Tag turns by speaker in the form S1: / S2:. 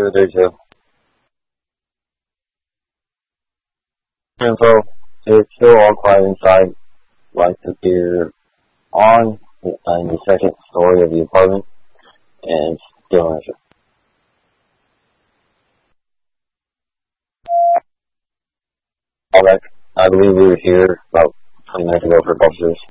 S1: 032. Info, it's still all quiet inside. Lights appear on in the second story of the apartment, and still answer. Alright, I believe we were here about 20 minutes ago for officers.